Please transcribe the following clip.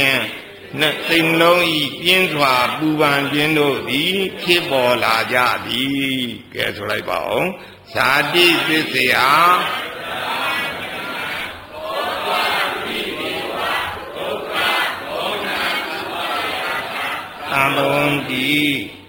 စိတ်လုံးဤပြင်းစွာပူပန်ခြင်းတို့သည်ဖြစ်ပေါ်လာကြသည်ကဲဆိုလိုက်ပါဦးဇာတိသစ္စေဟာသံဘုံတိ